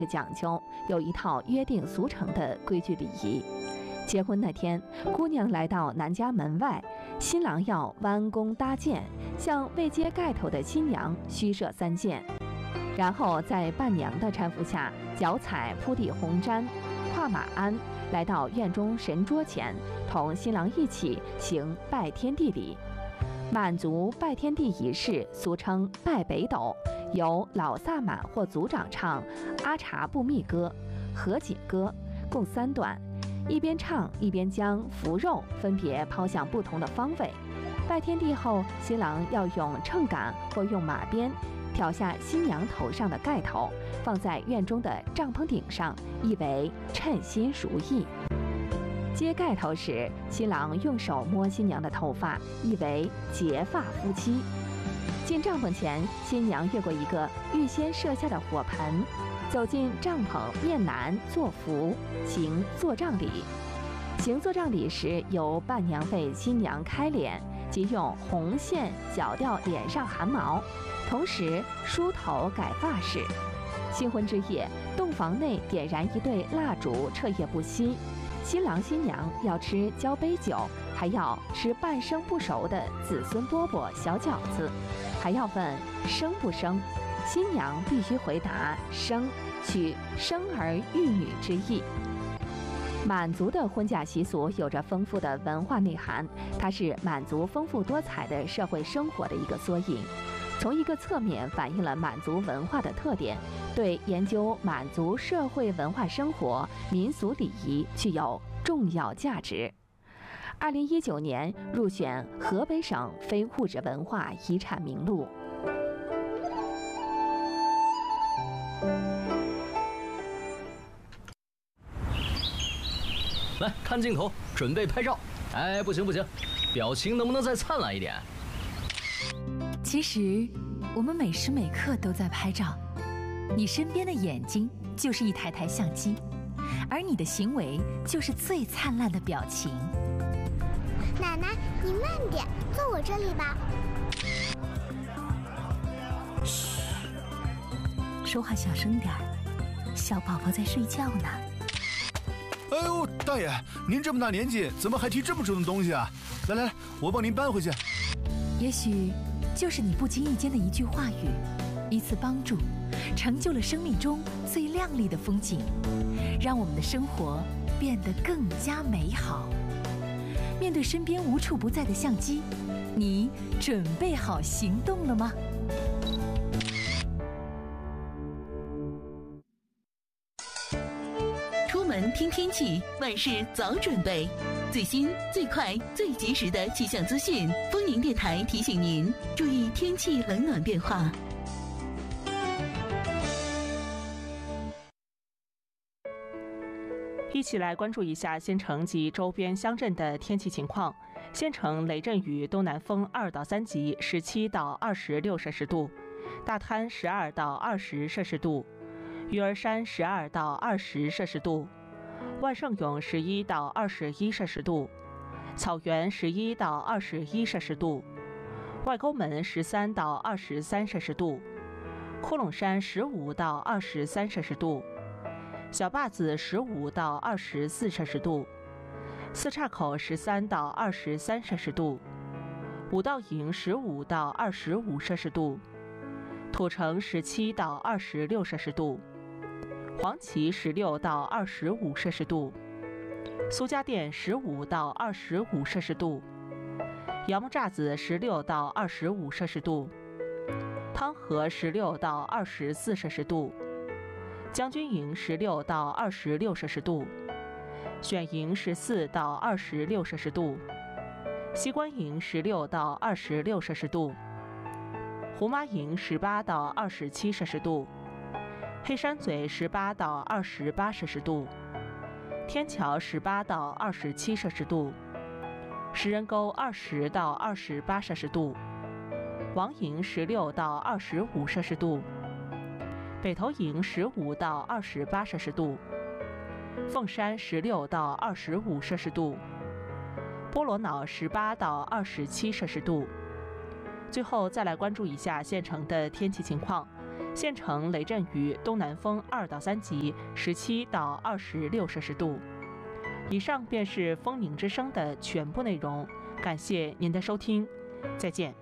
讲究，有一套约定俗成的规矩礼仪。结婚那天，姑娘来到男家门外，新郎要弯弓搭箭，向未揭盖头的新娘虚射3箭，然后在伴娘的搀扶下，脚踩铺地红毡，跨马鞍，来到院中神桌前，同新郎一起行拜天地礼。满族拜天地仪式俗称拜北斗，由老萨满或族长唱阿察布密歌、合锦歌，共3段，一边唱一边将符肉分别抛向不同的方位。拜天地后，新郎要用秤杆或用马鞭挑下新娘头上的盖头，放在院中的帐篷顶上，意为称心如意。揭盖头时，新郎用手摸新娘的头发，意为结发夫妻。进帐篷前，新娘越过一个预先设下的火盆，走进帐篷面南坐伏，行坐帐礼。行坐帐礼时，由伴娘为新娘开脸，即用红线绞掉脸上汗毛，同时梳头改发饰。新婚之夜，洞房内点燃一对蜡烛，彻夜不息。新郎新娘要吃交杯酒，还要吃半生不熟的子孙饽饽小饺子，还要问生不生，新娘必须回答生，取生儿育女之意。满族的婚嫁习俗有着丰富的文化内涵，它是满族丰富多彩的社会生活的一个缩影，从一个侧面反映了满族文化的特点，对研究满族社会文化生活、民俗礼仪具有重要价值。2019年入选河北省非物质文化遗产名录。 来看镜头，准备拍照。哎，不行不行，表情能不能再灿烂一点？ 其实，我们每时每刻都在拍照。你身边的眼睛就是一台台相机，而你的行为就是最灿烂的表情。 奶奶，你慢点，坐我这里吧。 嘘，说话小声点儿，小宝宝在睡觉呢。 哎呦，大爷，您这么大年纪，怎么还提这么重的东西啊？来来来，我帮您搬回去。 也许就是你不经意间的一句话语，一次帮助，成就了生命中最亮丽的风景，让我们的生活变得更加美好。面对身边无处不在的相机，你准备好行动了吗？ 出门听天气，万事早准备。最新、最快、最及时的气象资讯，丰宁电台提醒您注意天气冷暖变化。 一起来关注一下县城及周边乡镇的天气情况。县城雷阵雨，东南风2到3级，17到26摄氏度；大滩12到20摄氏度；鱼儿山12到20摄氏度；万盛涌11到21摄氏度；草原11到21摄氏度；外沟门13到23摄氏度；窟窿山15到23摄氏度；小坝子15到24摄氏度；四岔口13到23摄氏度；五道营15到25摄氏度；土城17到26摄氏度；黄岐16到25摄氏度；苏家店15到25摄氏度；杨木栅子16到25摄氏度；汤河16到24摄氏度；将军营16到26摄氏度；选营14到26摄氏度；西关营16到26摄氏度；胡麻营18到27摄氏度；黑山嘴18到28摄氏度；天桥18到27摄氏度；石人沟20到28摄氏度；王营16到25摄氏度；北头营15到28摄氏度；凤山16到25摄氏度；波罗瑙18到27摄氏度。最后再来关注一下县城的天气情况。 县城雷阵雨，东南风2到3级，17到26摄氏度。以上便是风宁之声的全部内容，感谢您的收听，再见。